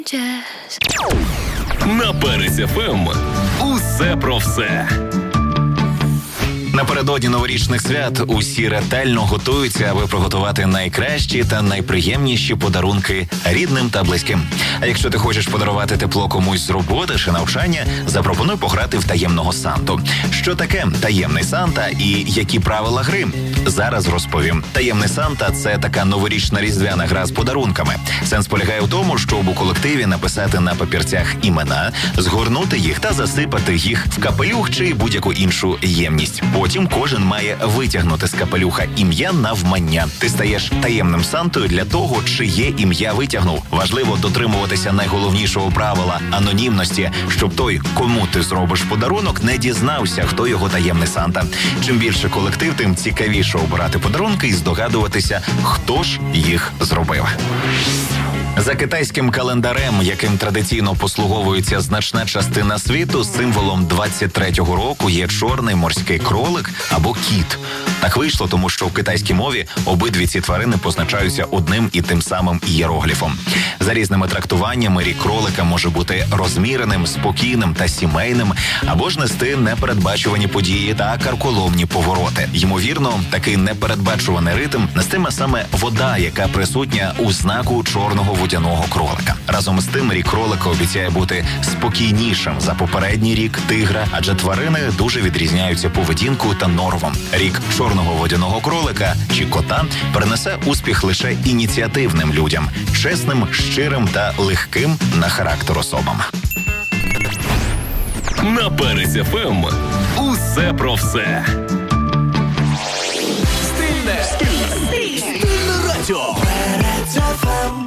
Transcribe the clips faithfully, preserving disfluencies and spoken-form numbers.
На Перець еф ем усе про все. Напередодні новорічних свят усі ретельно готуються, аби приготувати найкращі та найприємніші подарунки рідним та близьким. А якщо ти хочеш подарувати тепло комусь з роботи чи навчання, запропонуй пограти в таємного Санту. Що таке таємний Санта і які правила гри? Зараз розповім. Таємний Санта – це така новорічна різдвяна гра з подарунками. Сенс полягає в тому, щоб у колективі написати на папірцях імена, згорнути їх та засипати їх в капелюх чи будь-яку іншу ємність. Потім кожен має витягнути з капелюха ім'я навмання. Ти стаєш таємним Сантою для того, чиє ім'я витягнув. Важливо дотримуватися найголовнішого правила – анонімності, щоб той, кому ти зробиш подарунок, не дізнався, хто його таємний Санта. Чим більше колектив, тим цікавіше обирати подарунки і здогадуватися, хто ж їх зробив. За китайським календарем, яким традиційно послуговується значна частина світу, символом двадцять третього року є чорний морський кролик або кіт. Так вийшло, тому що в китайській мові обидві ці тварини позначаються одним і тим самим ієрогліфом. За різними трактуваннями рік кролика може бути розміреним, спокійним та сімейним, або ж нести непередбачувані події та карколомні повороти. Ймовірно, такий непередбачуваний ритм нестиме саме вода, яка присутня у знаку чорного водяного кролика. Разом з тим, рік кролика обіцяє бути спокійнішим за попередній рік тигра, адже тварини дуже відрізняються поведінкою та норвом. Рік чорного водяного кролика чи кота принесе успіх лише ініціативним людям, чесним, щирим та легким на характер особам. На Перець еф ем усе про все. Стильне, стильне радіо. Перець еф ем.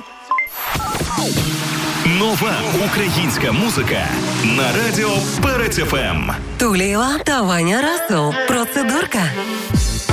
Нова українська музика на радіо Перець еф ем. Тулієва та Ваня Расул. Процедурка.